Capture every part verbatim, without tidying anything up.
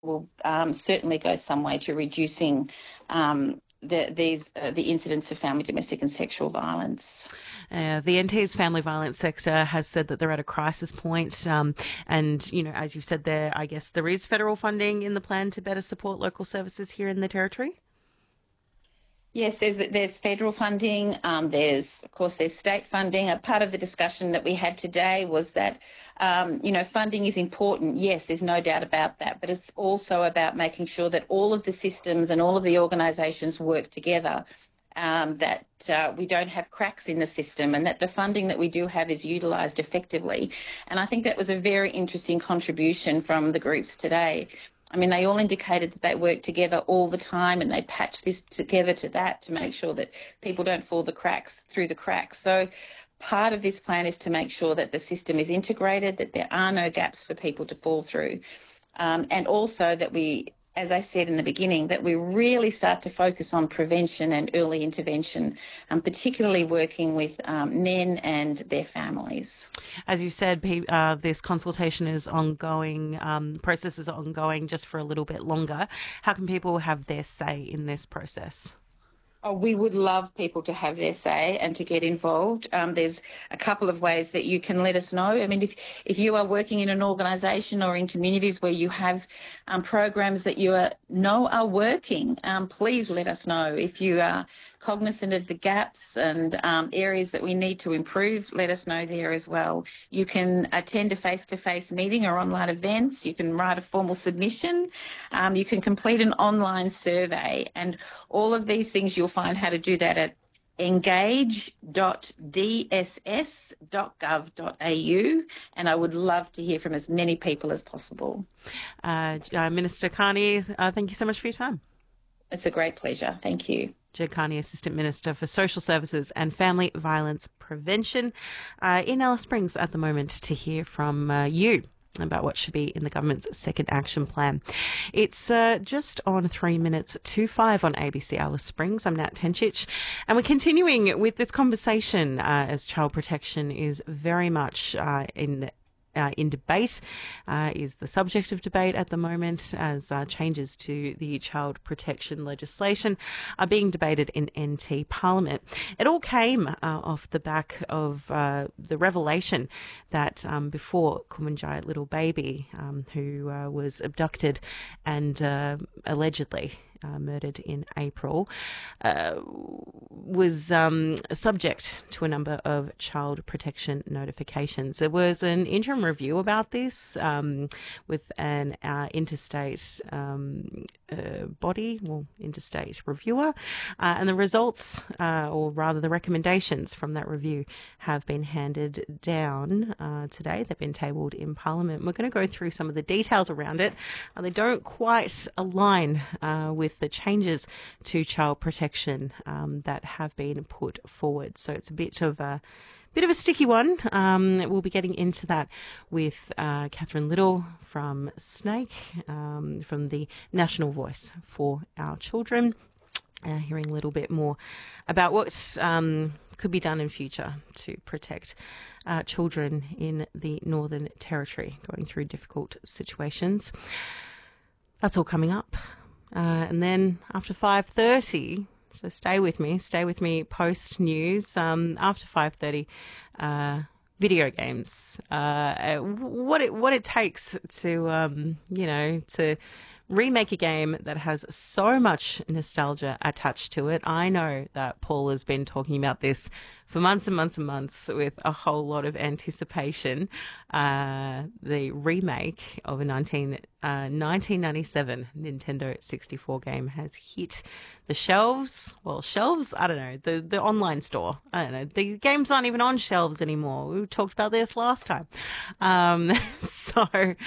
will um, certainly go some way to reducing um, the, these uh, the incidents of family, domestic and sexual violence. Uh, the N T's family violence sector has said that they're at a crisis point. Um, and, you know, as you've said there, I guess there is federal funding in the plan to better support local services here in the Territory? Yes, there's there's federal funding. Um, there's of course there's state funding. A part of the discussion that we had today was that um, you know funding is important. Yes, there's no doubt about that. But it's also about making sure that all of the systems and all of the organisations work together. Um, that uh, we don't have cracks in the system, and that the funding that we do have is utilised effectively. And I think that was a very interesting contribution from the groups today. I mean, they all indicated that they work together all the time and they patch this together to that to make sure that people don't fall the cracks through the cracks. So part of this plan is to make sure that the system is integrated, that there are no gaps for people to fall through, um, and also that we, as I said in the beginning, that we really start to focus on prevention and early intervention, um, particularly working with um, men and their families. As you said, uh, this consultation is ongoing, um, process is ongoing just for a little bit longer. How can people have their say in this process? Oh, we would love people to have their say and to get involved. Um, there's a couple of ways that you can let us know. I mean, if, if you are working in an organisation or in communities where you have um, programs that you are, know are working, um, please let us know. If you are cognizant of the gaps and um, areas that we need to improve, let us know there as well. You can attend a face-to-face meeting or online events. You can write a formal submission. Um, you can complete an online survey, and all of these things you'll find how to do that at engage dot d s s dot gov dot a u, and I would love to hear from as many people as possible. Uh, uh, Minister Carney, uh, thank you so much for your time. It's a great pleasure. Thank you. Ged Kearney, Assistant Minister for Social Services and Family Violence Prevention, uh, in Alice Springs at the moment to hear from uh, you about what should be in the government's second action plan. It's uh, just on three minutes to five on A B C Alice Springs. I'm Nat Tencic, and we're continuing with this conversation uh, as child protection is very much uh, in Uh, in debate, uh, is the subject of debate at the moment as uh, changes to the child protection legislation are being debated in N T Parliament. It all came uh, off the back of uh, the revelation that um, before Kumanjai, little baby um, who uh, was abducted and uh, allegedly Uh, murdered in April, uh, was um, subject to a number of child protection notifications. There was an interim review about this um, with an uh, interstate um, uh, body, well, interstate reviewer, uh, and the results, uh, or rather the recommendations from that review, have been handed down uh, today. They've been tabled in Parliament. We're going to go through some of the details around it. Uh, they don't quite align uh, with the changes to child protection um, that have been put forward. So it's a bit of a bit of a sticky one. Um, we'll be getting into that with uh, Catherine Little from Snake, um, from the National Voice for Our Children, uh, hearing a little bit more about what um, could be done in future to protect uh, children in the Northern Territory going through difficult situations. That's all coming up. Uh, and then after five thirty, so stay with me, stay with me post news, um, after five thirty, uh, video games, uh, what it, what it takes to, um, you know, to remake a game that has so much nostalgia attached to it. I know that Paul has been talking about this for months and months and months with a whole lot of anticipation. Uh, the remake of a nineteen, uh, nineteen ninety-seven Nintendo sixty-four game has hit the shelves. Well, shelves? I don't know. The, the online store. I don't know. The games aren't even on shelves anymore. We talked about this last time. Um, so,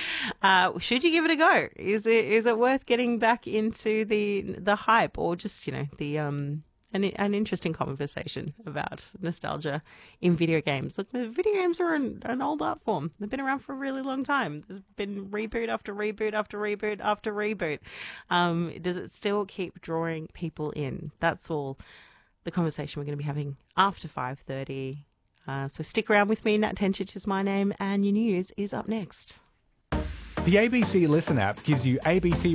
uh, should you give it a go? Is it, is it worth getting back into the, the hype, or just, you know, the, um, An, an interesting conversation about nostalgia in video games. Look, video games are an, an old art form. They've been around for a really long time. There's been reboot after reboot after reboot after reboot. Um, does it still keep drawing people in? That's all the conversation we're going to be having after five thirty. Uh, so stick around with me. Nat Tencic is my name, and your news is up next. The A B C Listen app gives you A B C